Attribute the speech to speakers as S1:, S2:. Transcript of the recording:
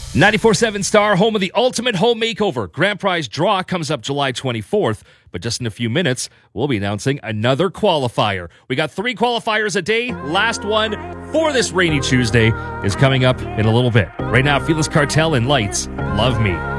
S1: 94.7 Star, home of the ultimate home makeover. Grand prize draw comes up July 24th, but just in a few minutes, we'll be announcing another qualifier. We got 3 qualifiers a day. Last one for this rainy Tuesday is coming up in a little bit. Right now, Felix Cartel and Lights, Love Me.